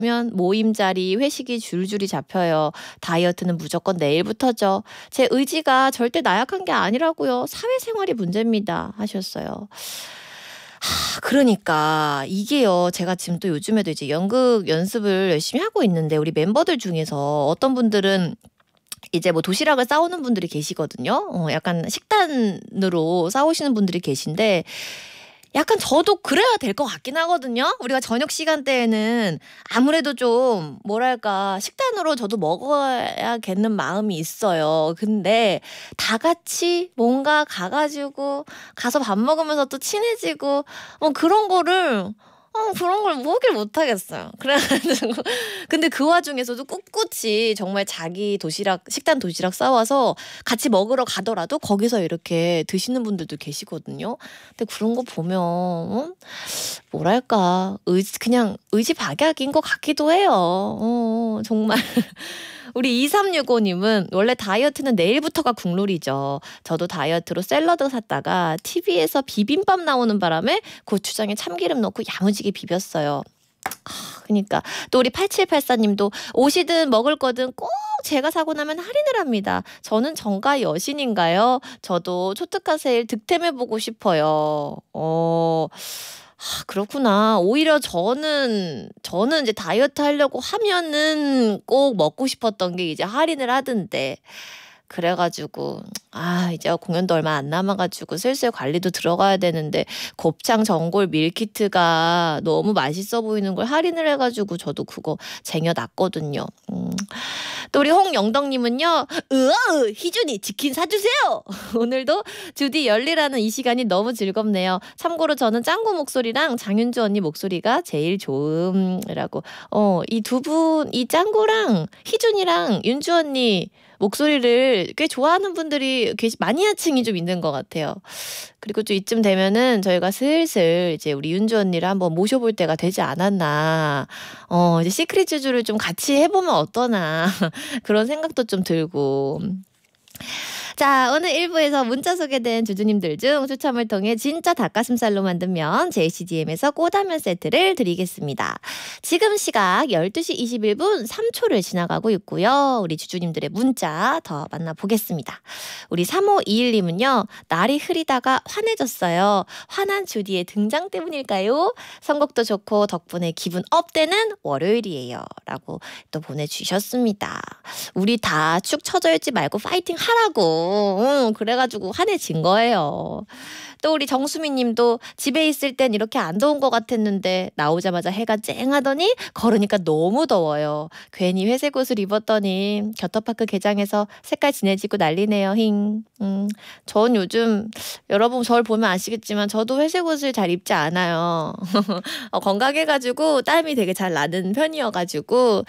모임 자리, 회식이 줄줄이 잡혀요. 다이어트는 무조건 내일부터죠. 제 의지가 절대 나약한 게 아니라고요. 사회생활이 문제입니다. 하셨어요. 그러니까 이게요. 제가 지금 또 요즘에도 이제 연극 연습을 열심히 하고 있는데 우리 멤버들 중에서 어떤 분들은 이제 뭐 도시락을 싸오는 분들이 계시거든요. 약간 식단으로 싸오시는 분들이 계신데 약간 저도 그래야 될 것 같긴 하거든요. 우리가 저녁 시간대에는 아무래도 좀 뭐랄까 식단으로 저도 먹어야겠는 마음이 있어요. 근데 다 같이 뭔가 가가지고 가서 밥 먹으면서 또 친해지고 그런 걸 뭐길 못하겠어요. 그래가지고 근데 그 와중에서도 꿋꿋이 정말 자기 식단 도시락 싸와서 같이 먹으러 가더라도 거기서 이렇게 드시는 분들도 계시거든요. 근데 그런 거 보면 뭐랄까 그냥 의지박약인 것 같기도 해요. 정말. 우리 2365님은 원래 다이어트는 내일부터가 국룰이죠. 저도 다이어트로 샐러드 샀다가 TV에서 비빔밥 나오는 바람에 고추장에 참기름 넣고 야무지게 비볐어요. 그러니까 또 우리 8784님도 옷이든 먹을 거든 꼭 제가 사고 나면 할인을 합니다. 저는 정가 여신인가요? 저도 초특가 세일 득템해보고 싶어요. 그렇구나. 오히려 저는 이제 다이어트 하려고 하면은 꼭 먹고 싶었던 게 이제 할인을 하던데. 그래가지고 이제 공연도 얼마 안 남아가지고 슬슬 관리도 들어가야 되는데 곱창 전골 밀키트가 너무 맛있어 보이는 걸 할인을 해가지고 저도 그거 쟁여놨거든요. 또 우리 홍영덕님은요. 희준이 치킨 사주세요. 오늘도 주디 열리라는 이 시간이 너무 즐겁네요. 참고로 저는 짱구 목소리랑 장윤주 언니 목소리가 제일 좋음이라고. 이 두 분, 이 짱구랑 희준이랑 윤주 언니 목소리를 꽤 좋아하는 분들이 마니아층이 좀 있는 것 같아요. 그리고 또 이쯤 되면은 저희가 슬슬 이제 우리 윤주 언니를 한번 모셔볼 때가 되지 않았나. 이제 시크릿 주주를 좀 같이 해보면 어떠나 그런 생각도 좀 들고. 자, 오늘 1부에서 문자 소개된 주주님들 중 추첨을 통해 진짜 닭가슴살로 만든 면 JCDM에서 꼬다면 세트를 드리겠습니다. 지금 시각 12시 21분 3초를 지나가고 있고요. 우리 주주님들의 문자 더 만나보겠습니다. 우리 3521님은요. 날이 흐리다가 환해졌어요. 환한 주디의 등장 때문일까요? 선곡도 좋고 덕분에 기분 업되는 월요일이에요. 라고 또 보내주셨습니다. 우리 다 축 처져 있지 말고 파이팅 하라고. 그래가지고 환해진 거예요. 또 우리 정수미 님도 집에 있을 땐 이렇게 안 더운 것 같았는데 나오자마자 해가 쨍하더니 걸으니까 너무 더워요. 괜히 회색 옷을 입었더니 겨터파크 개장해서 색깔 진해지고 난리네요. 전 요즘 여러분 저를 보면 아시겠지만 저도 회색 옷을 잘 입지 않아요. 건강해가지고 땀이 되게 잘 나는 편이어가지고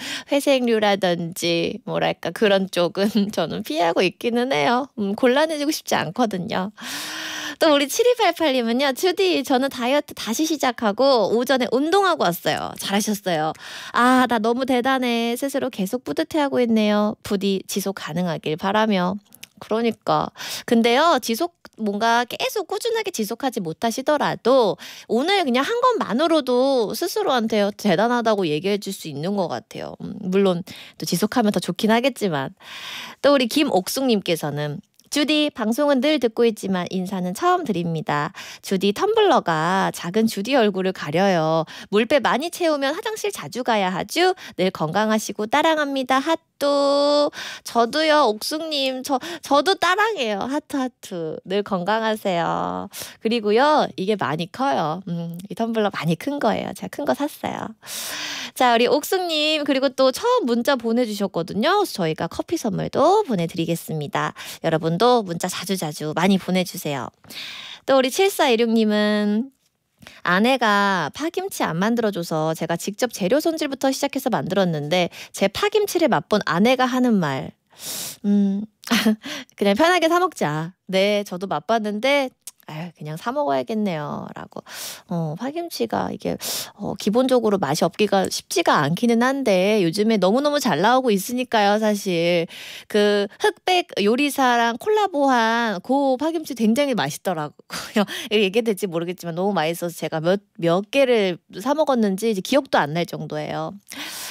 회색류라든지 뭐랄까 그런 쪽은 저는 피하고 있기는 해요. 곤란해지고 싶지 않거든요. 또 우리 7288님은요. 주디 저는 다이어트 다시 시작하고 오전에 운동하고 왔어요. 잘하셨어요. 나 너무 대단해. 스스로 계속 뿌듯해하고 있네요. 부디 지속 가능하길 바라며. 그러니까 근데요 뭔가 계속 꾸준하게 지속하지 못하시더라도 오늘 그냥 한 것만으로도 스스로한테 대단하다고 얘기해 줄 수 있는 것 같아요. 물론 또 지속하면 더 좋긴 하겠지만. 또 우리 김옥숙님께서는 주디 방송은 늘 듣고 있지만 인사는 처음 드립니다. 주디 텀블러가 작은 주디 얼굴을 가려요. 물배 많이 채우면 화장실 자주 가야 하죠. 늘 건강하시고 따랑합니다. 하트. 저도요 옥숙님 저도 따랑해요. 하트. 늘 건강하세요. 그리고요 이게 많이 커요. 이 텀블러 많이 큰 거예요. 제가 큰 거 샀어요. 자 우리 옥숙님 그리고 또 처음 문자 보내주셨거든요. 저희가 커피 선물도 보내드리겠습니다. 여러분도 문자 자주자주 많이 보내주세요. 또 우리 7416님은 아내가 파김치 안 만들어줘서 제가 직접 재료 손질부터 시작해서 만들었는데 제 파김치를 맛본 아내가 하는 말 그냥 편하게 사 먹자. 네 저도 맛봤는데 아유 그냥 사 먹어야겠네요."라고. 파김치가 이게 기본적으로 맛이 없기가 쉽지가 않기는 한데 요즘에 너무너무 잘 나오고 있으니까요 사실. 그 흑백 요리사랑 콜라보한 고 파김치 굉장히 맛있더라고요. 이거 얘기해도 될지 모르겠지만 너무 맛있어서 제가 몇 개를 사 먹었는지 이제 기억도 안 날 정도예요.